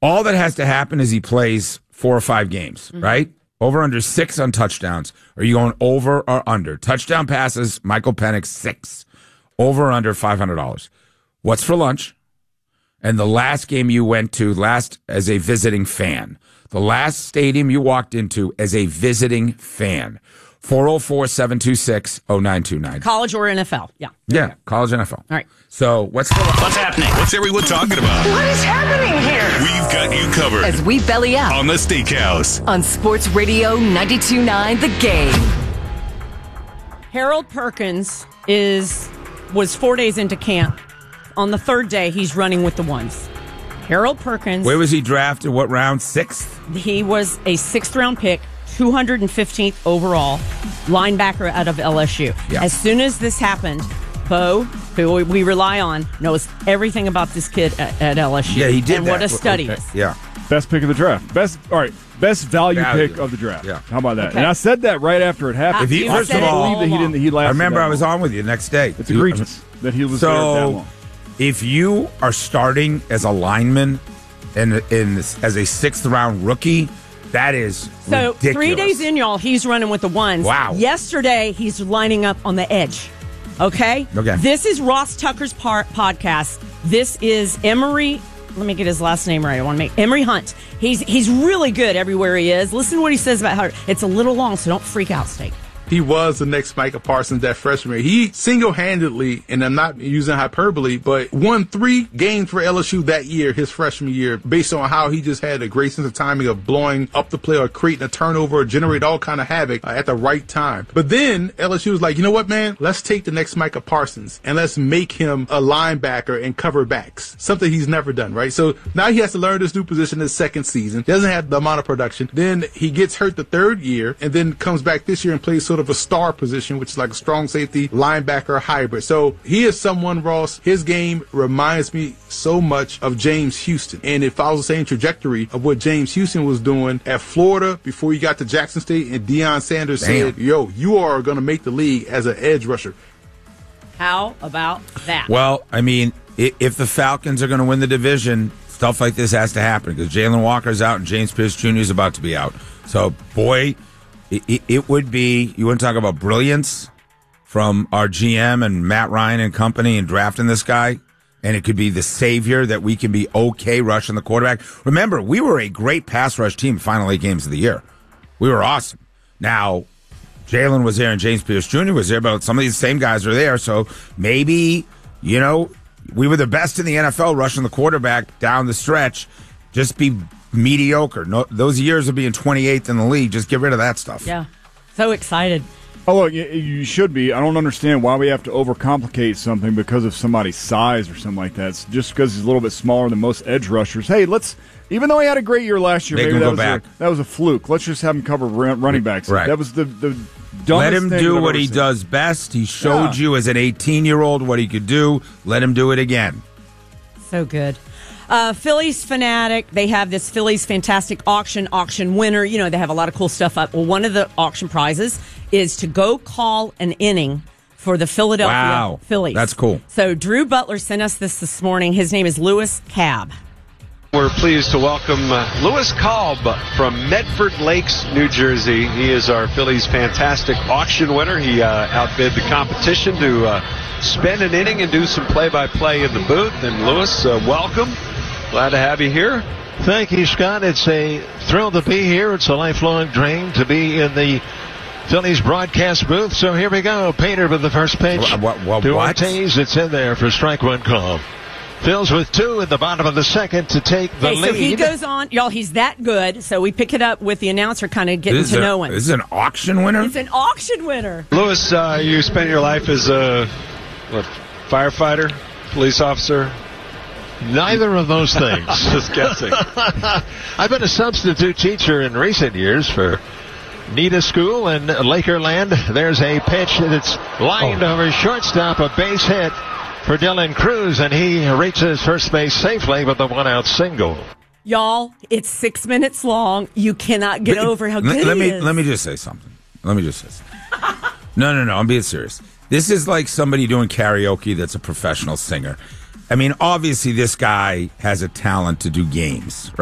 All that has to happen is he plays 4 or 5 games, right? Over under 6 on touchdowns. Are you going over or under? Touchdown passes, Michael Penix 6. Over or under $500. What's for lunch? And the last game you went to last as a visiting fan. The last stadium you walked into as a visiting fan. 404-726-0929. College or NFL? Yeah. Yeah, college NFL. All right. So what's happening? What's everyone talking about? What is happening here? We've got you covered. As we belly up on the Steakhouse. On Sports Radio 92.9 The Game. Harold Perkins was 4 days into camp. On the 3rd day, he's running with the ones. Harold Perkins. Where was he drafted? What round? 6th? He was a 6th-round pick, 215th overall, linebacker out of LSU. Yeah. As soon as this happened, Bo, who we rely on, knows everything about this kid at LSU. Yeah, he did and that. What a study. Okay. Yeah. Best pick of the draft. Best value pick of the draft. Yeah. How about that? Okay. And I said that right after it happened. If he, You first said of it all, all along. He lasted I remember that I was long. on with you the next day. It's egregious that he was there that long. If you are starting as a lineman and as a 6th-round rookie, that is So ridiculous. 3 days in, y'all, he's running with the ones. Wow. Yesterday, he's lining up on the edge. Okay? Okay. This is Ross Tucker's podcast. This is Emory. Let me get his last name right. I want to make Emory Hunt. He's really good everywhere he is. Listen to what he says about how it's a little long, so don't freak out, Steak. He was the next Micah Parsons that freshman year. He single-handedly, and I'm not using hyperbole, but won 3 games for LSU that year, his freshman year, based on how he just had a great sense of timing of blowing up the play or creating a turnover or generate all kind of havoc at the right time. But then LSU was like, you know what, man? Let's take the next Micah Parsons and let's make him a linebacker and cover backs, something he's never done, right? So now he has to learn this new position his second season. Doesn't have the amount of production. Then he gets hurt the 3rd year and then comes back this year and plays sort of a star position, which is like a strong safety linebacker hybrid. So he is someone, Ross, his game reminds me so much of James Houston. And it follows the same trajectory of what James Houston was doing at Florida before he got to Jackson State, and Deion Sanders said, yo, you are going to make the league as an edge rusher. How about that? Well, I mean, if the Falcons are going to win the division, stuff like this has to happen because Jalen Walker's out and James Pierce Jr. is about to be out. So, boy, it would be, you want to talk about brilliance from our GM and Matt Ryan and company in drafting this guy, and it could be the savior that we can be okay rushing the quarterback. Remember, we were a great pass rush team final 8 games of the year. We were awesome. Now, Jalen was there and James Pierce Jr. was there, but some of these same guys are there, so maybe, we were the best in the NFL rushing the quarterback down the stretch. Just be mediocre. No, those years of being 28th in the league, just get rid of that stuff. Yeah. So excited. Oh, look, you should be. I don't understand why we have to overcomplicate something because of somebody's size or something like that. It's just because he's a little bit smaller than most edge rushers. Hey, even though he had a great year last year, maybe that was a fluke. Let's just have him cover running backs. Right. That was the dumbest Let him thing do I've what ever he seen. does best. He showed you as an 18-year-old what he could do. Let him do it again. So good. Phillies Fanatic, they have this Phillies Fantastic auction winner. They have a lot of cool stuff up. Well, one of the auction prizes is to go call an inning for the Philadelphia Phillies. That's cool. So Drew Butler sent us this morning. His name is Lewis Cab. We're pleased to welcome Lewis Kalb from Medford Lakes, New Jersey. He is our Phillies Fantastic auction winner. He outbid the competition to spend an inning and do some play-by-play in the booth. And Lewis, welcome. Glad to have you here. Thank you, Scott. It's a thrill to be here. It's a lifelong dream to be in the Phillies broadcast booth. So here we go. Painter with the first pitch. What? Ortiz. It's in there for strike 1 call. Phil's with 2 in the bottom of the second to take the lead. So he goes on. Y'all, he's that good. So we pick it up with the announcer kind of getting to know him. This is an auction winner? It's an auction winner. Lewis, you spent your life as a firefighter, police officer? Neither of those things. Just guessing. I've been a substitute teacher in recent years for Nita School in Lakerland. There's a pitch that's lined over shortstop, a base hit for Dylan Cruz, and he reaches first base safely with a 1-out single. Y'all, it's 6 minutes long. You cannot get over how good it is. Let me just say something. No, I'm being serious. This is like somebody doing karaoke that's a professional singer. I mean, obviously this guy has a talent to do games, right?